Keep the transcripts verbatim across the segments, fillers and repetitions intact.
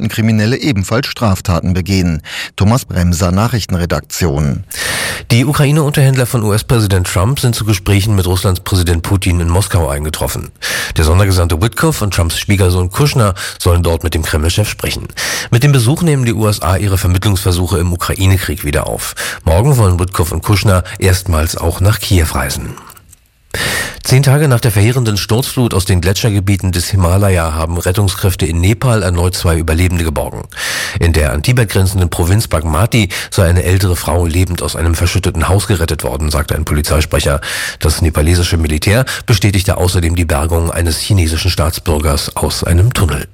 könnten Kriminelle ebenfalls Straftaten begehen. Thomas Bremser, Nachrichtenredaktion. Die Ukraine-Unterhändler von U S-Präsident Trump sind zu Gesprächen mit Russlands Präsident Putin in Moskau eingetroffen. Der Sondergesandte Witkoff und Trumps Schwiegersohn Kushner sollen dort mit dem Kreml-Chef sprechen. Mit dem Besuch nehmen die U S A ihre Vermittlungsversuche im Ukraine-Krieg wieder auf. Morgen wollen Witkoff und Kushner erstmals auch nach Kiew reisen. Zehn Tage nach der verheerenden Sturzflut aus den Gletschergebieten des Himalaya haben Rettungskräfte in Nepal erneut zwei Überlebende geborgen. In der an Tibet grenzenden Provinz Bagmati sei eine ältere Frau lebend aus einem verschütteten Haus gerettet worden, sagte ein Polizeisprecher. Das nepalesische Militär bestätigte außerdem die Bergung eines chinesischen Staatsbürgers aus einem Tunnel.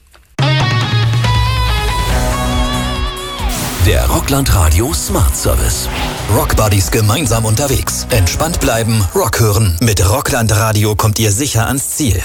Der Rockland Radio Smart Service. Rock Buddies gemeinsam unterwegs. Entspannt bleiben, Rock hören. Mit Rockland Radio kommt ihr sicher ans Ziel.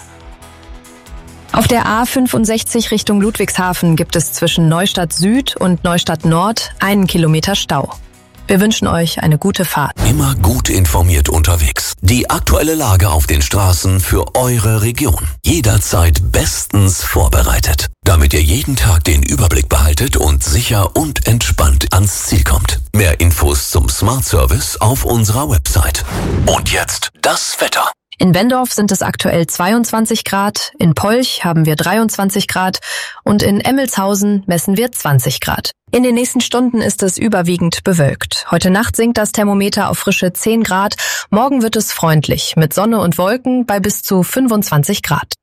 Auf der A fünfundsechzig Richtung Ludwigshafen gibt es zwischen Neustadt Süd und Neustadt Nord einen Kilometer Stau. Wir wünschen euch eine gute Fahrt. Immer gut informiert unterwegs. Die aktuelle Lage auf den Straßen für eure Region. Jederzeit bestens vorbereitet. Damit ihr jeden Tag den Überblick behaltet und sicher und entspannt ans Ziel kommt. Mehr Infos zum Smart Service auf unserer Website. Und jetzt das Wetter. In Bendorf sind es aktuell zweiundzwanzig Grad, in Polch haben wir dreiundzwanzig Grad und in Emmelshausen messen wir zwanzig Grad. In den nächsten Stunden ist es überwiegend bewölkt. Heute Nacht sinkt das Thermometer auf frische zehn Grad. Morgen wird es freundlich mit Sonne und Wolken bei bis zu fünfundzwanzig Grad.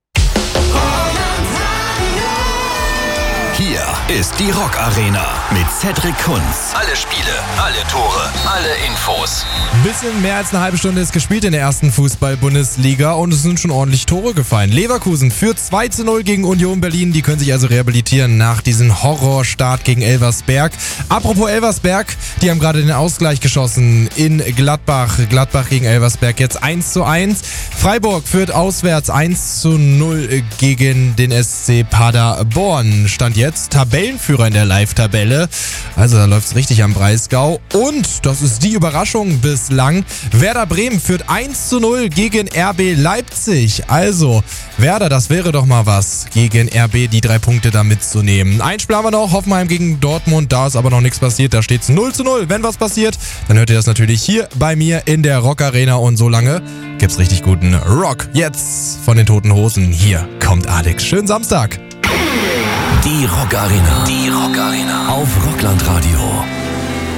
Hier ist die Rock Arena mit Cedric Kunz. Alle Spiele, alle Tore, alle Infos. Ein bisschen mehr als eine halbe Stunde ist gespielt in der ersten Fußball-Bundesliga und es sind schon ordentlich Tore gefallen. Leverkusen führt zwei zu null gegen Union Berlin. Die können sich also rehabilitieren nach diesem Horrorstart gegen Elversberg. Apropos Elversberg, die haben gerade den Ausgleich geschossen in Gladbach. Gladbach gegen Elversberg jetzt eins zu eins. Freiburg führt auswärts eins zu null gegen den S C Paderborn. Stand jetzt Tabellenführer in der Live-Tabelle. Also da läuft es richtig am Breisgau. Und das ist die Überraschung bislang. Werder Bremen führt eins zu null gegen R B Leipzig. Also Werder, das wäre doch mal was, gegen R B die drei Punkte da mitzunehmen. Ein Spiel haben wir noch, Hoffenheim gegen Dortmund. Da ist aber noch nichts passiert. Da steht es null zu null. Wenn was passiert, dann hört ihr das natürlich hier bei mir in der Rock Arena. Und so lange gibt's richtig guten Rock. Jetzt von den Toten Hosen. Hier kommt Alex. Schönen Samstag. Die Rock Arena. Die Rock Arena. Auf Rockland Radio.